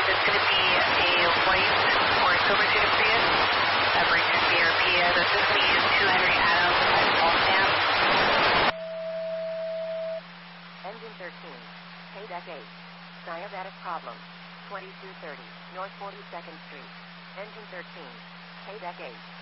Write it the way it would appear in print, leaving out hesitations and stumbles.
It's going to be a white or silver Toyota Prius that brings in BRP. The system uses 2 Henry Adams and wall stamp. Engine 13, Paydeck 8, diabetic problem, 2230 North 42nd Street. Engine 13, Paydeck 8.